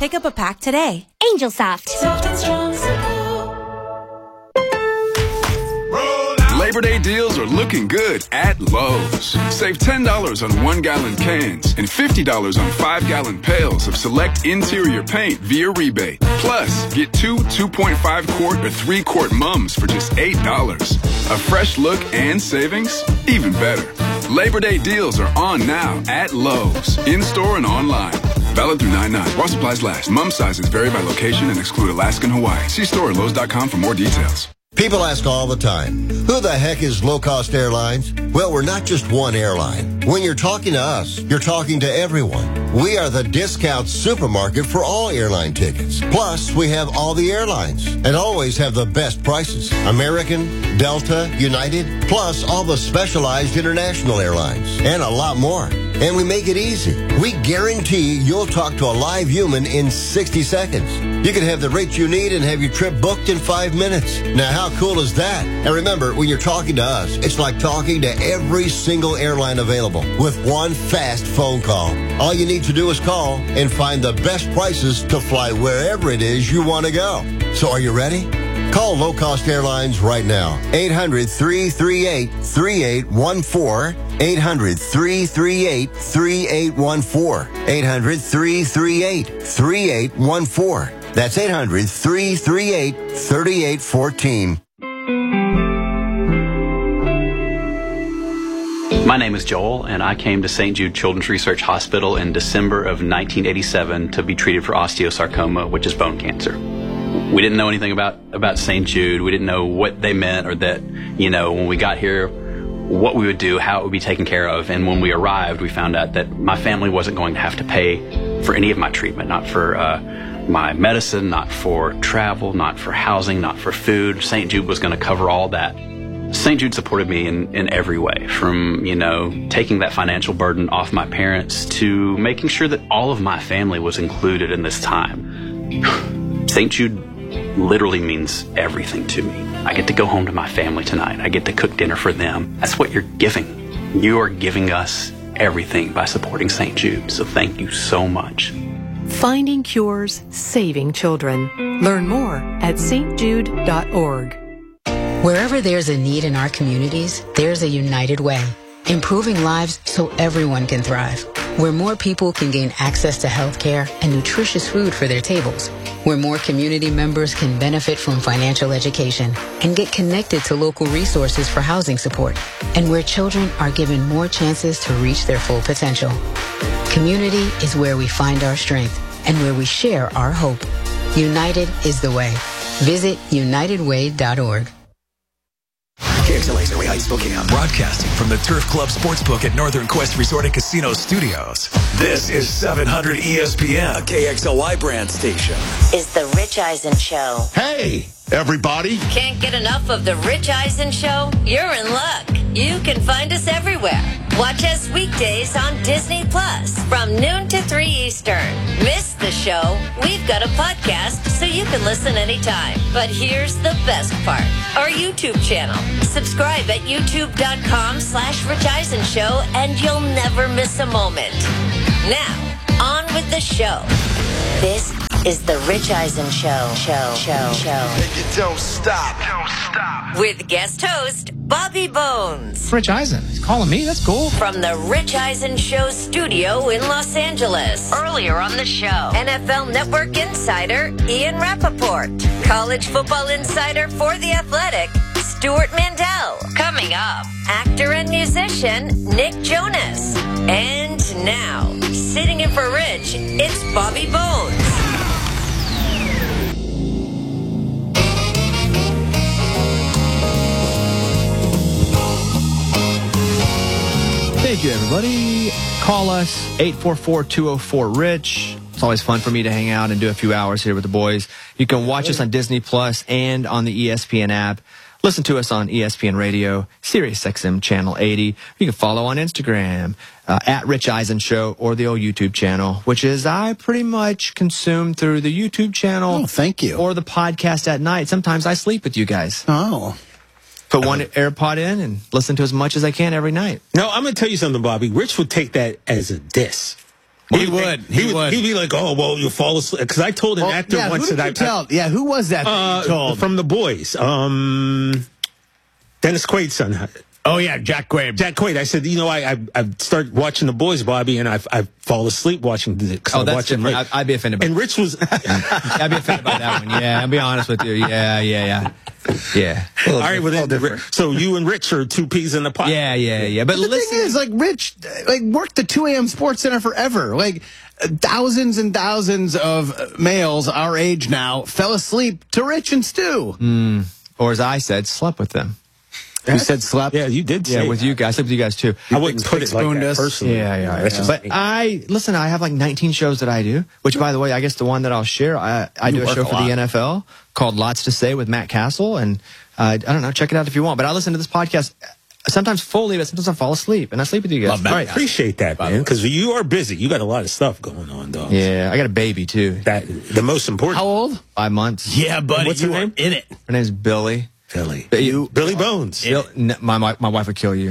Pick up a pack today. Angel Soft. Soft and strong supple. Labor Day deals are looking good at Lowe's. Save $10 on 1-gallon cans and $50 on 5-gallon pails of select interior paint via rebate. Plus, get 2.5-quart or 3-quart mums for just $8. A fresh look and savings? Even better. Labor Day deals are on now at Lowe's, in-store and online. Valid through 9/9. While supplies last. Mum sizes vary by location and exclude Alaska and Hawaii. See store at Lowe's.com for more details. People ask all the time, who the heck is Low Cost Airlines? Well, we're not just one airline. When you're talking to us, you're talking to everyone. We are the discount supermarket for all airline tickets. Plus, we have all the airlines and always have the best prices. American, Delta, United, plus all the specialized international airlines and a lot more. And we make it easy. We guarantee you'll talk to a live human in 60 seconds. You can have the rates you need and have your trip booked in 5 minutes. Now, how cool is that? And remember, when you're talking to us, it's like talking to every single airline available with one fast phone call. All you need to do is call and find the best prices to fly wherever it is you want to go. So are you ready? Call Low Cost Airlines right now. 800-338-3814. 800-338-3814. 800-338-3814. That's 800-338-3814. My name is Joel, and I came to St. Jude Children's Research Hospital in December of 1987 to be treated for osteosarcoma, which is bone cancer. We didn't know anything about St. Jude. We didn't know what they meant or that, when we got here, what we would do, how it would be taken care of. And when we arrived, we found out that my family wasn't going to have to pay for any of my treatment, not for my medicine, not for travel, not for housing, not for food. St. Jude was going to cover all that. St. Jude supported me in every way, from, taking that financial burden off my parents to making sure that all of my family was included in this time. St. Jude literally means everything to me. I get to go home to my family tonight. I get to cook dinner for them. That's what you're giving. You are giving us everything by supporting St. Jude. So thank you so much. Finding cures, saving children. Learn more at stjude.org. Wherever there's a need in our communities, there's a United Way. Improving lives so everyone can thrive. Where more people can gain access to health care and nutritious food for their tables. Where more community members can benefit from financial education and get connected to local resources for housing support. And where children are given more chances to reach their full potential. Community is where we find our strength and where we share our hope. United is the way. Visit unitedway.org. KXLA's Erie Heights, Spokane. Broadcasting from the Turf Club Sportsbook at Northern Quest Resort and Casino Studios. This is 700 ESPN, a KXLY brand station. Is the Rich Eisen Show. Hey, everybody. Can't get enough of the Rich Eisen Show? You're in luck. You can find us everywhere. Watch us weekdays on Disney Plus from noon to 3 Eastern. Miss the show? We've got a podcast so you can listen anytime. But here's the best part. Our YouTube channel. Subscribe at youtube.com/Rich Eisen Show and you'll never miss a moment. Now, on with the show. This is the Rich Eisen Show. And you don't stop. With guest host, Bobby Bones. Rich Eisen. He's calling me. That's cool. From the Rich Eisen Show studio in Los Angeles. Earlier on the show, NFL Network insider Ian Rappaport. College football insider for The Athletic, Stuart Mandel. Coming up, actor and musician Nick Jonas. And now, sitting in for Rich, it's Bobby Bones. Thank you, everybody. Call us, 844-204-RICH. It's always fun for me to hang out and do a few hours here with the boys. You can watch us on Disney Plus and on the ESPN app. Listen to us on ESPN Radio, Sirius XM Channel 80. You can follow on Instagram, at Rich Eisen Show, or the old YouTube channel, which is I pretty much consume through the YouTube channel. Oh, thank you. Or the podcast at night. Sometimes I sleep with you guys. Oh. Put one AirPod in and listen to as much as I can every night. No, I'm going to tell you something, Bobby. Rich would take that as a diss. He would. He'd be like, "Oh, well, you'll fall asleep." Because I told an actor once that who was that? You told from The Boys. Dennis Quaid's son. Oh yeah, Jack Quaid. Jack Quaid. I said, I started watching The Boys, Bobby, and I fall asleep watching it. Oh, that's different. I'd be offended by and Rich was... I'd be offended by that one. Yeah, I'll be honest with you. Yeah. All right, well, so you and Rich are two peas in the pot. Yeah. But the thing is, like, Rich worked the 2 a.m. Sports Center forever. Like, thousands and thousands of males our age now fell asleep to Rich and Stu. Or as I said, slept with them. You said slept? Yeah, you did say with you guys. I slept with you guys, too. I wouldn't put it like that personally. Yeah. But I have like 19 shows that I do, which, by the way, I guess the one that I'll share, I do a show for the NFL called Lots to Say with Matt Castle, and I don't know, check it out if you want. But I listen to this podcast sometimes fully, but sometimes I fall asleep, and I sleep with you guys. Love that. All right. Appreciate that, man, because you are busy. You got a lot of stuff going on, dog. Yeah, I got a baby, too. The most important. How old? 5 months. Yeah, buddy. What's her name? In it. Her name's Billy. Billy Bones. My wife would kill you.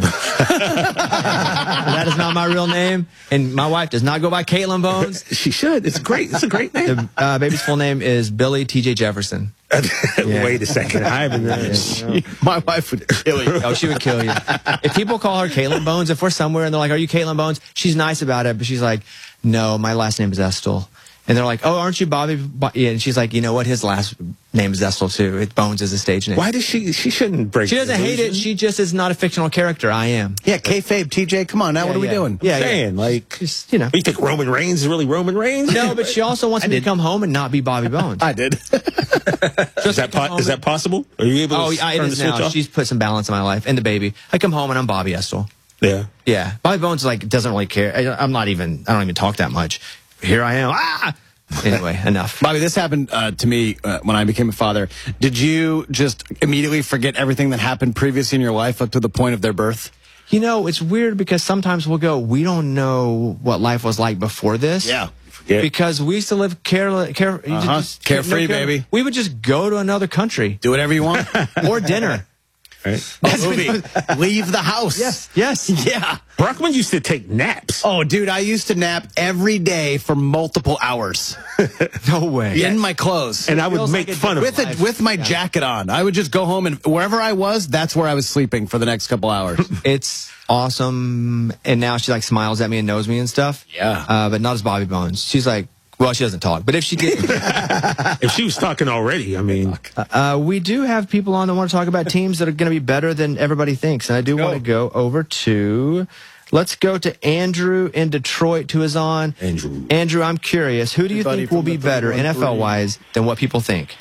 That is not my real name, and my wife does not go by Caitlin Bones. She should. It's great. It's a great name. The baby's full name is Billy T.J. Jefferson. Wait a second. I haven't. My wife would kill you. Oh, she would kill you. If people call her Caitlin Bones, if we're somewhere and they're like, "Are you Caitlin Bones?" She's nice about it, but she's like, "No, my last name is Estill." And they're like, "Oh, aren't you Bobby?" Yeah, and she's like, "You know what? His last name is Estill too. Bones is a stage name." Why does she shouldn't break? She doesn't hate it. She just is not a fictional character. I am. Yeah, kayfabe. TJ, come on now. What are we doing? Yeah, saying like, just, you think Roman Reigns is really Roman Reigns? No, but she also wants me to come home and not be Bobby Bones. I did. Is that possible? Are you able to turn the switch off? She's put some balance in my life and the baby. I come home and I'm Bobby Estill. Yeah. Bobby Bones doesn't really care. I don't even talk that much. Here I am. Anyway, enough. Bobby, this happened to me when I became a father. Did you just immediately forget everything that happened previously in your life up to the point of their birth? It's weird because sometimes we'll go, we don't know what life was like before this. Yeah. Because we used to live carefree, baby. We would just go to another country. Do whatever you want. Or dinner. Right. Leave the house. Yes. Yeah. Brockman used to take naps. Oh, dude, I used to nap every day for multiple hours. No way. In my clothes. And I would make fun of it. With my jacket on. I would just go home and wherever I was, that's where I was sleeping for the next couple hours. It's awesome. And now she smiles at me and knows me and stuff. Yeah. But not as Bobby Bones. She's like, well, she doesn't talk, but if she did, if she was talking already, I mean, we do have people on that want to talk about teams that are going to be better than everybody thinks, and I do want to go over to. Let's go to Andrew in Detroit, who is on. Andrew, I'm curious, who do you think will be better NFL-wise than what people think?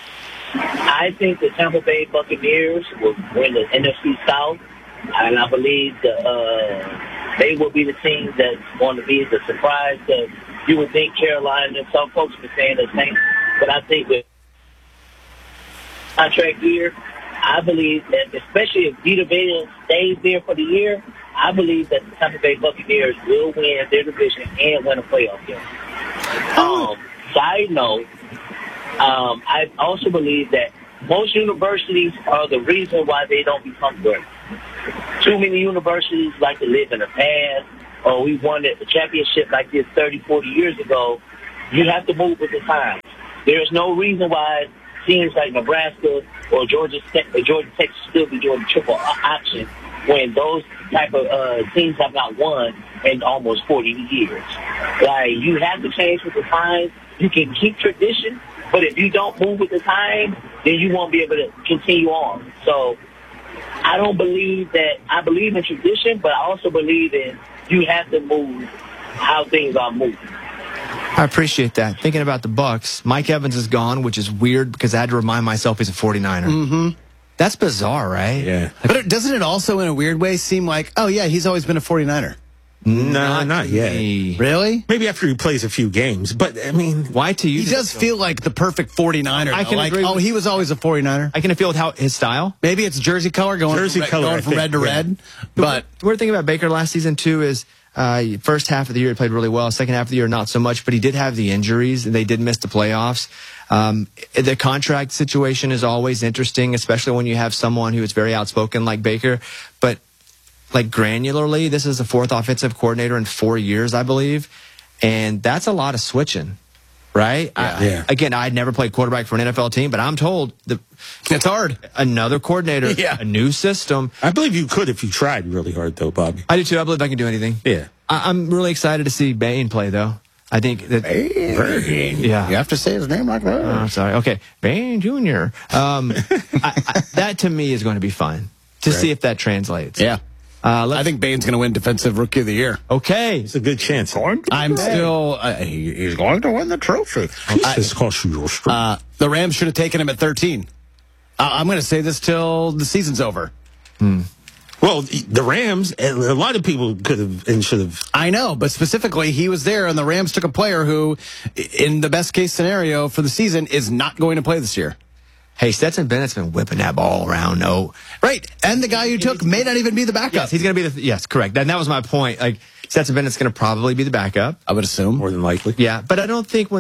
I think the Tampa Bay Buccaneers will win the NFC South, and I believe they will be the team that's going to be the surprise that. You would think Carolina, and some folks were saying the same, but I think with contract year, I believe that, especially if Vita Vea stays there for the year, I believe that the Tampa Bay Buccaneers will win their division and win a playoff game. Side note, I also believe that most universities are the reason why they don't become great. Too many universities like to live in the past. Oh, we won a championship like this 30, 40 years ago. You have to move with the times. There's no reason why teams like Nebraska or Georgia Tech still be doing triple option when those type of teams have not won in almost 40 years. You have to change with the times. You can keep tradition, but if you don't move with the times, then you won't be able to continue on. So I don't believe that. I believe in tradition, but I also believe in you have to move how things are moving. I appreciate that. Thinking about the Bucs, Mike Evans is gone, which is weird because I had to remind myself he's a 49er. Mm-hmm. That's bizarre, right? Yeah. But doesn't it also, in a weird way, seem like, oh, yeah, he's always been a 49er? No, not yet. Really? Maybe after he plays a few games. But, I mean, why to you? He does feel like the perfect 49er. I can agree with he was always a 49er. I can feel with his style. Maybe it's jersey color going from red to red. But the weird thing about Baker last season, too, is first half of the year he played really well. Second half of the year, not so much. But he did have the injuries, and they did miss the playoffs. The contract situation is always interesting, especially when you have someone who is very outspoken like Baker. But granularly, this is the fourth offensive coordinator in 4 years, I believe. And that's a lot of switching, right? Yeah. Again, I'd never played quarterback for an NFL team, but I'm told it's hard. Another coordinator, a new system. I believe you could if you tried really hard, though, Bobby. I do too. I believe I can do anything. Yeah. I'm really excited to see Bain play, though. I think that. Bain. Yeah. You have to say his name like that. Oh, sorry. Okay. Bain Jr. That to me is going to be fun to see if that translates. Yeah. I think Bain's going to win Defensive Rookie of the Year. Okay. It's a good chance. I'm still... he's going to win the trophy. The Rams should have taken him at 13. I'm going to say this till the season's over. Well, the Rams, a lot of people could have and should have. I know, but specifically, he was there, and the Rams took a player who, in the best-case scenario for the season, is not going to play this year. Hey, Stetson Bennett's been whipping that ball around, Right, and the guy you took may not even be the backup. Yes, he's going to be yes, correct. And that was my point. Like, Stetson Bennett's going to probably be the backup. I would assume. More than likely. Yeah, but I don't think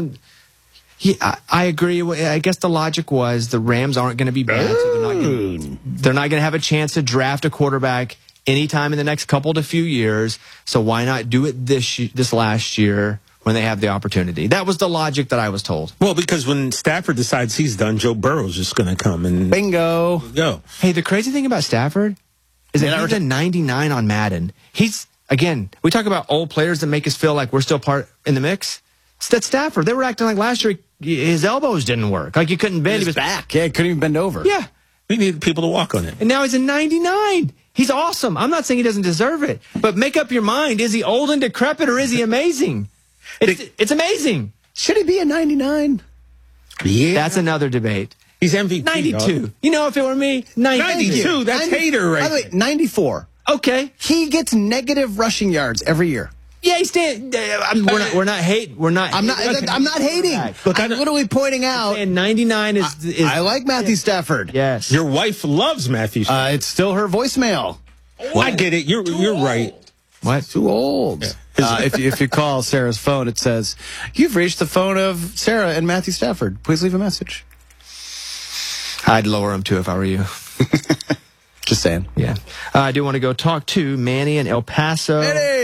I agree. I guess the logic was the Rams aren't going to be bad, so they're not going to have a chance to draft a quarterback anytime in the next couple to few years. So why not do it this last year when they have the opportunity? That was the logic that I was told. Well, because when Stafford decides he's done, Joe Burrow's just going to come and bingo. Go. Hey, the crazy thing about Stafford is that he's a 99 on Madden. He's, again, we talk about old players that make us feel like we're still part in the mix. That's Stafford. They were acting like last year his elbows didn't work. Like he couldn't bend. He was back. Yeah, he couldn't even bend over. Yeah. We need people to walk on it. And now he's a 99. He's awesome. I'm not saying he doesn't deserve it. But make up your mind. Is he old and decrepit or is he amazing? It's amazing. Should he be a 99? Yeah. That's another debate. He's MVP. 92. Dog. You know, if it were me, 92. That's hater right. By the way, 94. Okay. He gets negative rushing yards every year. Yeah, he's we're not hating. I'm not hating. Look, I'm literally pointing out. And 99 is I like Matthew Stafford. Yes. Your wife loves Matthew Stafford. It's still her voicemail. I get it. You're right. What? Too old. Yeah. If you call Sarah's phone, it says, "You've reached the phone of Sarah and Matthew Stafford. Please leave a message." I'd lower him too if I were you. Just saying. Yeah. I do want to go talk to Manny in El Paso.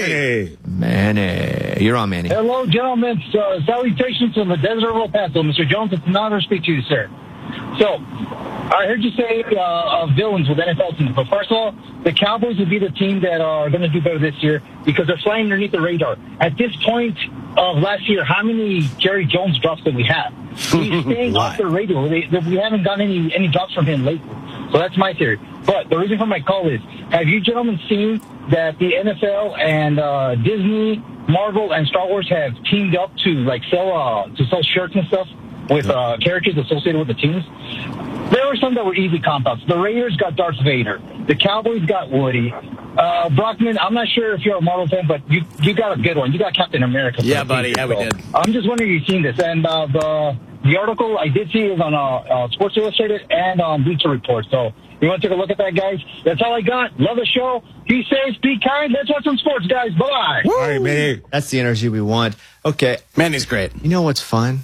Manny. You're on, Manny. Hello, gentlemen. Salutations from the desert of El Paso. Mr. Jones, it's an honor to speak to you, sir. So, I heard you say villains with NFL teams. But first of all, the Cowboys would be the team that are going to do better this year because they're flying underneath the radar. At this point of last year, how many Jerry Jones drops did we have? He's staying off the radio. We haven't gotten any drops from him lately. So that's my theory. But the reason for my call is, have you gentlemen seen that the NFL and Disney, Marvel, and Star Wars have teamed up to sell shirts and stuff with characters associated with the teams? There were some that were easy comp-outs. The Raiders got Darth Vader. The Cowboys got Woody. Brockman, I'm not sure if you're a Marvel fan, but you got a good one. You got Captain America. Yeah, buddy. Yeah, we did. I'm just wondering if you've seen this. And the article I did see is on Sports Illustrated and on Bleacher Report. So you want to take a look at that, guys? That's all I got. Love the show. Be safe. Be kind. Let's watch some sports, guys. Bye-bye. All right, man. That's the energy we want. Okay. Manny's great. You know what's fun?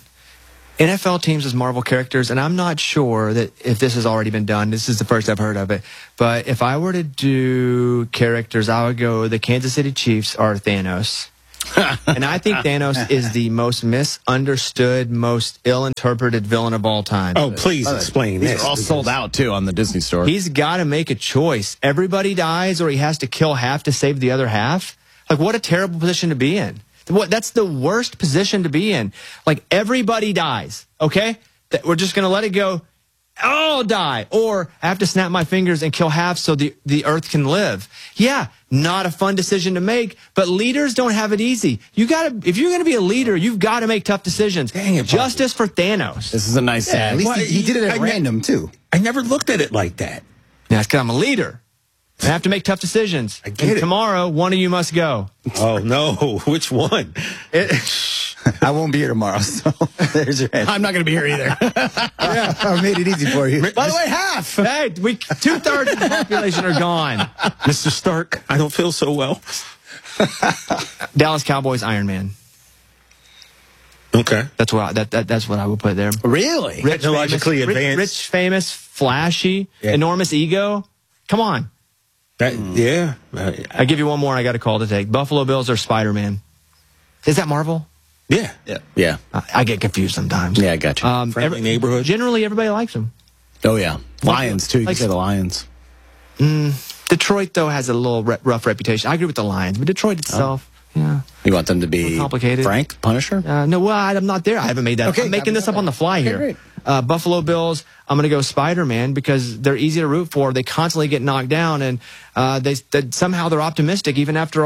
NFL teams as Marvel characters, and I'm not sure that if this has already been done. This is the first I've heard of it. But if I were to do characters, I would go the Kansas City Chiefs are Thanos. And I think Thanos is the most misunderstood, most ill-interpreted villain of all time. Oh, please explain this. These are all sold out, too, on the Disney store. He's got to make a choice. Everybody dies or he has to kill half to save the other half. Like, what a terrible position to be in. That's the worst position to be in. Like, everybody dies, okay? We're just going to let it go. I'll die. Or I have to snap my fingers and kill half so the earth can live. Yeah, not a fun decision to make, but leaders don't have it easy. If you're going to be a leader, you've got to make tough decisions. Dang it, Justice for Thanos. This is a nice at least he did it at random, too. I never looked at it like that. Yeah, it's because I'm a leader. I have to make tough decisions. I get it. Tomorrow, one of you must go. Oh, no. Which one? I won't be here tomorrow, so there's your head. I'm not going to be here either. Yeah, I made it easy for you. By the way, half. Hey, 2/3 of the population are gone. Mr. Stark, I don't feel so well. Dallas Cowboys, Iron Man. Okay. That's what I would put there. Really? Technologically advanced. Rich, famous, flashy, enormous ego. Come on. Yeah. I give you one more. I got a call to take. Buffalo Bills are Spider-Man. Is that Marvel? Yeah. Yeah. I get confused sometimes. Yeah, I got you. Friendly Neighborhood. Generally, everybody likes them. Oh, yeah. Lions, too. You can say the Lions. Detroit, though, has a little rough reputation. I agree with the Lions, but Detroit itself, yeah. You want them to be complicated. Frank, Punisher? No, well, I'm not there. I haven't made that. Okay, I'm making this up on the fly here. great. Buffalo Bills, I'm going to go Spider-Man because they're easy to root for. They constantly get knocked down, and somehow they're optimistic even after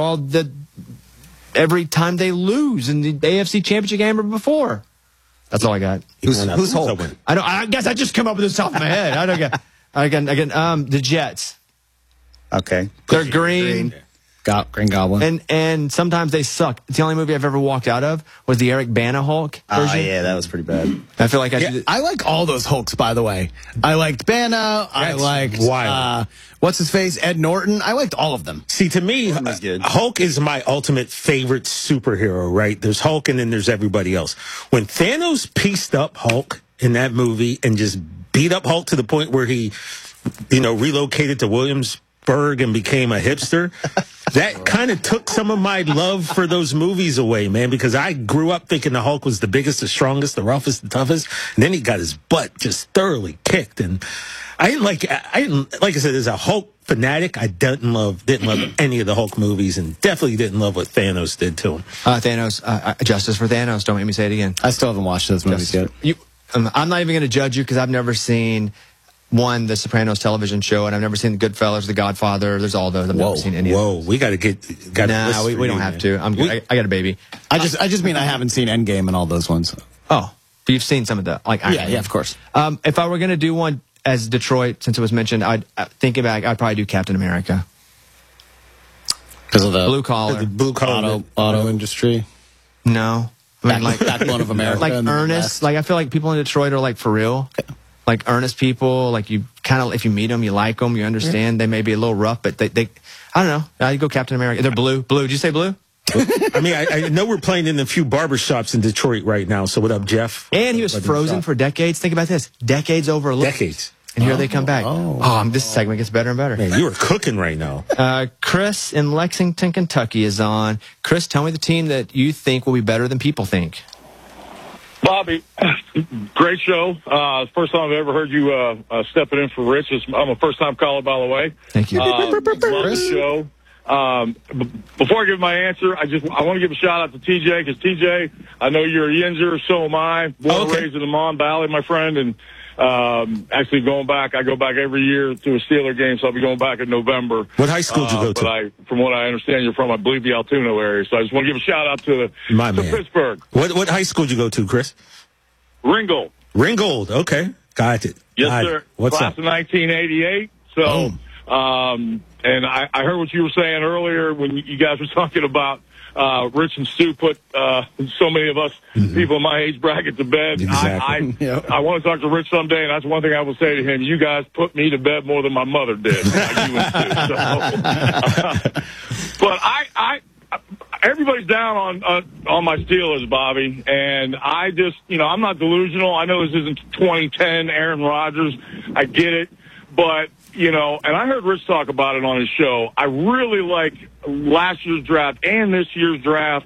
every time they lose in the AFC Championship game or before. That's all I got. Who's Hulk? I guess I just come up with this off my head. I don't get. Again, the Jets. Okay. They're green. Green Goblin. And sometimes they suck. It's the only movie I've ever walked out of was the Eric Bana Hulk version. Oh, yeah, that was pretty bad. I feel like I like all those Hulks, by the way. I liked Bana. I liked what's his face, Ed Norton. I liked all of them. See, to me, Hulk is my ultimate favorite superhero, right? There's Hulk and then there's everybody else. When Thanos pieced up Hulk in that movie and just beat up Hulk to the point where he, relocated to Williamsburg and became a hipster, that kind of took some of my love for those movies away, man, because I grew up thinking the Hulk was the biggest, the strongest, the roughest, the toughest, and then he got his butt just thoroughly kicked. And I didn't like I said, as a Hulk fanatic, I didn't love any of the Hulk movies, and definitely didn't love what Thanos did to him. Justice for Thanos. Don't make me say it again. I still haven't watched those movies yet. I'm not even going to judge you because I've never seen the Sopranos television show, and I've never seen the Goodfellas, The Godfather. There's all those. I've never seen any of those. We got to get. Nah, we don't have to. I'm good. I got a baby. I just mean I haven't seen Endgame and all those ones. Oh, but you've seen some of the yeah, of course. If I were going to do one as Detroit, since it was mentioned, I'd probably do Captain America because of the blue collar auto industry. No, I mean backbone of America, like earnest. Like I feel like people in Detroit are like for real. Okay. Like earnest people, like you kind of, if you meet them, you like them, you understand. They may be a little rough, but they I don't know. I go Captain America. They're blue. Blue. Did you say blue? I mean, I know we're playing in a few barbershops in Detroit right now. So what up, Jeff? And he was frozen for decades. Think about this. Decades overlooked. Decades. And here they come back. This segment gets better and better. Man, you are cooking right now. Chris in Lexington, Kentucky is on. Chris, tell me the team that you think will be better than people think. Bobby, great show. First time I've ever heard you stepping in for Rich. I'm a first-time caller, by the way. Thank you. Love the show. Before I give my answer, I want to give a shout-out to TJ, because TJ, I know you're a Yinzer, so am I. Born and raised in the Mon Valley, my friend, and actually I go back every year to a Steeler game, so I'll be going back in November. What high school did you go to? From what I understand, you're from, I believe, the Altoona area, so I just want to give a shout-out to Pittsburgh. What high school did you go to, Chris? Ringgold. Ringgold, okay. Got it. Yes, sir. What's Class of 1988. So, and I heard what you were saying earlier when you guys were talking about Rich and Stu put so many of us people in my age bracket to bed. Exactly. I want to talk to Rich someday, and that's one thing I will say to him. You guys put me to bed more than my mother did. Like you and Stu. But everybody's down on my Steelers, Bobby, and I just, I'm not delusional. I know this isn't 2010 Aaron Rodgers. I get it. But, and I heard Rich talk about it on his show. I really like last year's draft and this year's draft.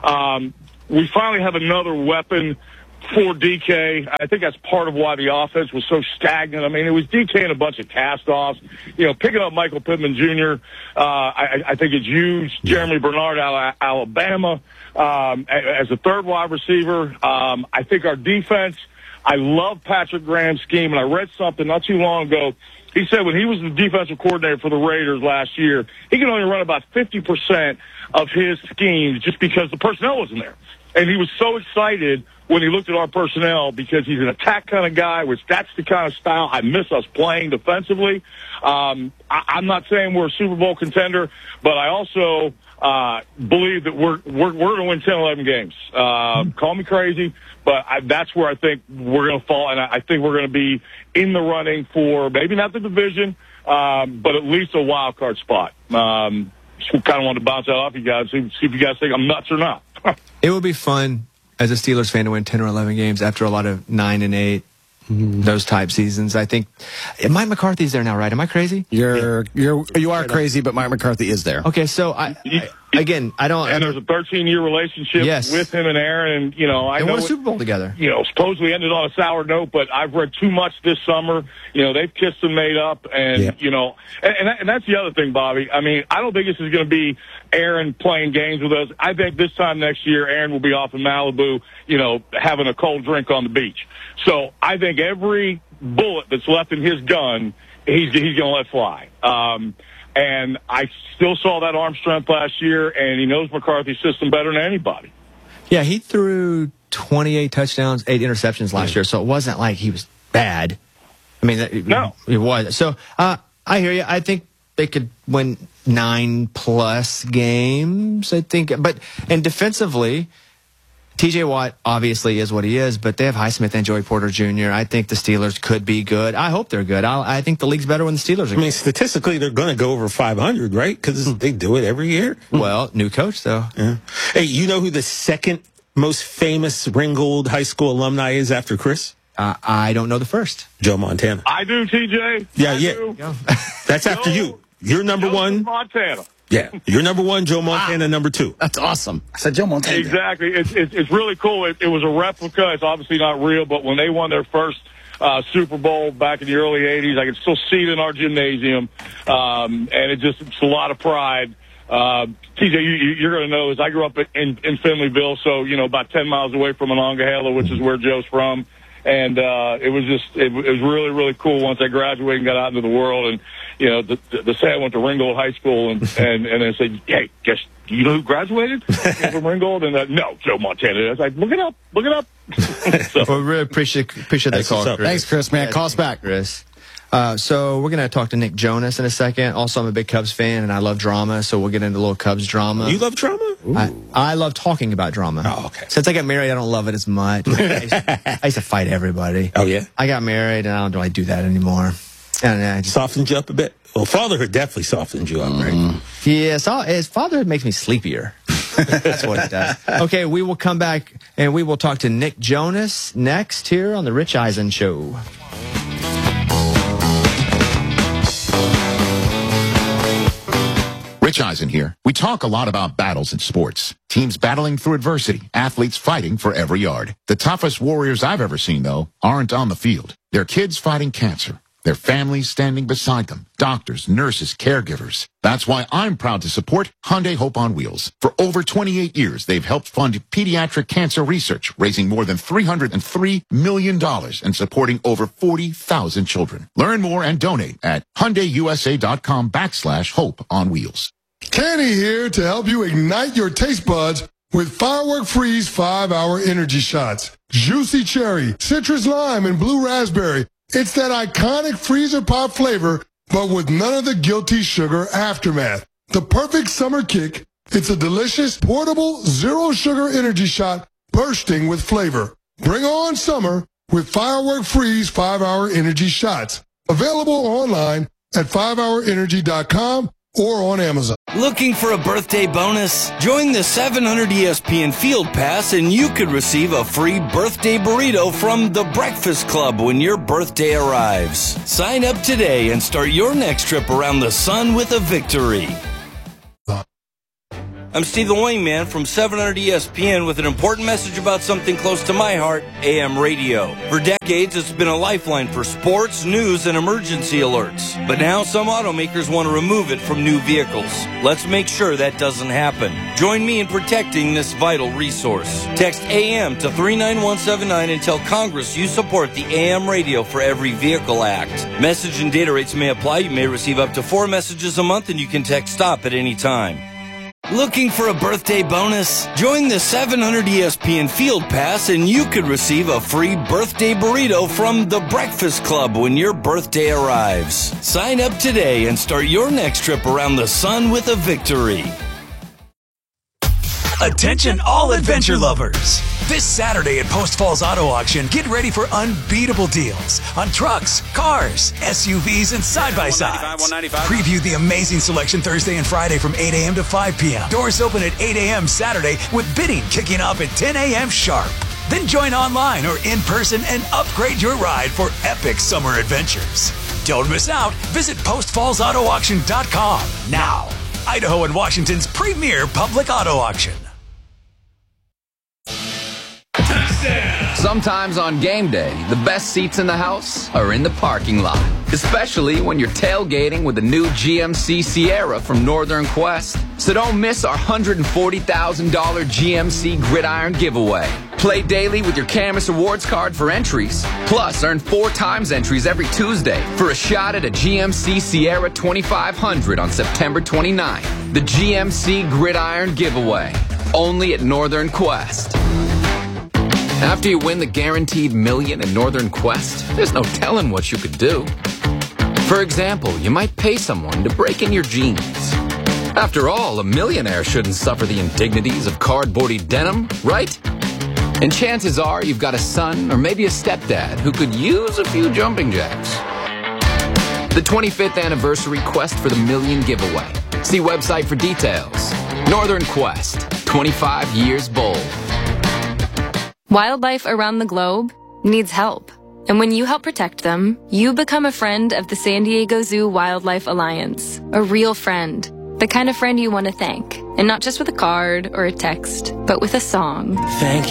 We finally have another weapon for DK. I think that's part of why the offense was so stagnant. I mean, it was DK and a bunch of cast-offs. Picking up Michael Pittman Jr., I think it's huge. Jeremy Bernard out of Alabama as a third wide receiver. I think our defense, I love Patrick Graham's scheme, and I read something not too long ago. He said when he was the defensive coordinator for the Raiders last year, he could only run about 50% of his schemes just because the personnel wasn't there. And he was so excited when he looked at our personnel because he's an attack kind of guy, which that's the kind of style I miss us playing defensively. I'm not saying we're a Super Bowl contender, but I also believe that we're going to win 10, 11 games. Call me crazy, but that's where I think we're going to fall, and I think we're going to be in the running for maybe not the division, but at least a wild card spot. Just kind of wanted to bounce that off you guys, see if you guys think I'm nuts or not. It would be fun as a Steelers fan to win 10 or 11 games after a lot of 9 and 8, those type seasons. I think Mike McCarthy's there now, right? Am I crazy? You are crazy, but Mike McCarthy is there. Okay, so again, I don't. And there's a 13-year relationship with him and Aaron. And, I know they won a Super Bowl together. Supposedly ended on a sour note, but I've read too much this summer. They've kissed and made up. And, and that's the other thing, Bobby. I mean, I don't think this is going to be Aaron playing games with us. I think this time next year, Aaron will be off in Malibu, having a cold drink on the beach. So I think every bullet that's left in his gun, he's going to let fly. And I still saw that arm strength last year, and he knows McCarthy's system better than anybody. Yeah, he threw 28 touchdowns, 8 interceptions last year, so it wasn't like he was bad. I mean, no, it was. So I hear you. I think they could win 9+ games, I think. And defensively, TJ Watt obviously is what he is, but they have Highsmith and Joey Porter Jr. I think the Steelers could be good. I hope they're good. I think the league's better when the Steelers are good. I mean, statistically, they're going to go over 500, right? Because they do it every year. Well, new coach, though. Yeah. Hey, you know who the second most famous Ringgold High School alumni is after Chris? I don't know the first. Joe Montana. I do, TJ. Yeah. That's after you. You're number one. Montana. Yeah, you're number one, Joe Montana number 2. That's awesome. I said Joe Montana. Exactly. It's really cool. It was a replica. It's obviously not real, but when they won their first Super Bowl back in the early 80s, I can still see it in our gymnasium, and it's a lot of pride. TJ, you're going to know this. I grew up in Finleyville, so, about 10 miles away from Monongahela, which is where Joe's from. And it was really, really cool once I graduated and got out into the world. And, the say I went to Ringgold High School and they said, hey, guess, you know who graduated from Ringgold? And no, Joe Montana. I was like, look it up. So, well, we really appreciate that call, Chris. Thanks, Chris, man. Call us back. Chris. So we're going to talk to Nick Jonas in a second. Also, I'm a big Cubs fan, and I love drama, so we'll get into a little Cubs drama. You love drama? I love talking about drama. Oh, okay. Since I got married, I don't love it as much. I used to fight everybody. Oh, yeah? I got married, and I don't really do that anymore. And softened you up a bit? Well, fatherhood definitely softened you up, right? Yeah, his fatherhood makes me sleepier. That's what it does. Okay, we will come back, and we will talk to Nick Jonas next here on The Rich Eisen Show. Rich Eisen here. We talk a lot about battles in sports. Teams battling through adversity, athletes fighting for every yard. The toughest warriors I've ever seen, though, aren't on the field. They're kids fighting cancer. Their families standing beside them. Doctors, nurses, caregivers. That's why I'm proud to support Hyundai Hope on Wheels. For over 28 years, they've helped fund pediatric cancer research, raising more than $303 million and supporting over 40,000 children. Learn more and donate at HyundaiUSA.com/Hope on Wheels. Kenny here to help you ignite your taste buds with Firework Freeze 5-Hour Energy Shots. Juicy cherry, citrus lime, and blue raspberry. It's that iconic freezer pop flavor, but with none of the guilty sugar aftermath. The perfect summer kick. It's a delicious, portable, zero-sugar energy shot bursting with flavor. Bring on summer with Firework Freeze 5-Hour Energy Shots. Available online at 5hourenergy.com or on Amazon. Looking for a birthday bonus? Join the 700 ESPN Field Pass and you could receive a free birthday burrito from The Breakfast Club when your birthday arrives. Sign up today and start your next trip around the sun with a victory. I'm Stephen Wayman from 700 ESPN with an important message about something close to my heart, AM radio. For decades, it's been a lifeline for sports, news, and emergency alerts. But now some automakers want to remove it from new vehicles. Let's make sure that doesn't happen. Join me in protecting this vital resource. Text AM to 39179 and tell Congress you support the AM Radio for Every Vehicle Act. Message and data rates may apply. You may receive up to 4 messages a month, and you can text STOP at any time. Looking for a birthday bonus? Join the 700 ESPN Field Pass and you could receive a free birthday burrito from The Breakfast Club when your birthday arrives. Sign up today and start your next trip around the sun with a victory. Attention all adventure lovers. This Saturday at Post Falls Auto Auction, get ready for unbeatable deals on trucks, cars, SUVs, and side-by-sides. Preview the amazing selection Thursday and Friday from 8 a.m. to 5 p.m. Doors open at 8 a.m. Saturday with bidding kicking off at 10 a.m. sharp. Then join online or in person and upgrade your ride for epic summer adventures. Don't miss out. Visit PostFallsAutoAuction.com now. Idaho and Washington's premier public auto auction. Sometimes on game day, the best seats in the house are in the parking lot. Especially when you're tailgating with the new GMC Sierra from Northern Quest. So don't miss our $140,000 GMC Gridiron giveaway. Play daily with your Camus Rewards card for entries. Plus, earn 4 times entries every Tuesday for a shot at a GMC Sierra 2500 on September 29th. The GMC Gridiron giveaway. Only at Northern Quest. After you win the guaranteed $1 million in Northern Quest, there's no telling what you could do. For example, you might pay someone to break in your jeans. After all, a millionaire shouldn't suffer the indignities of cardboardy denim, right? And chances are you've got a son or maybe a stepdad who could use a few jumping jacks. The 25th anniversary Quest for the $1 million giveaway. See website for details. Northern Quest, 25 years bold. Wildlife around the globe needs help. And when you help protect them, you become a friend of the San Diego Zoo Wildlife Alliance. A real friend. The kind of friend you want to thank. And not just with a card or a text, but with a song. Thank